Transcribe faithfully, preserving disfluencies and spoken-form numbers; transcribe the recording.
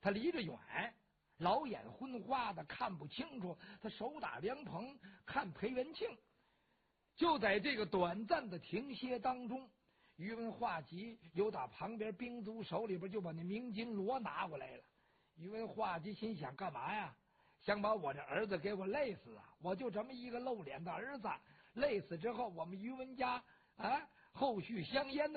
他离着远，老眼昏花的看不清楚，他手打凉棚看裴元庆。就在这个短暂的停歇当中，宇文化及又打旁边兵卒手里边就把那明金罗拿过来了。宇文化及心想，干嘛呀？想把我这儿子给我累死啊！我就这么一个露脸的儿子，累死之后我们宇文家啊后续香烟的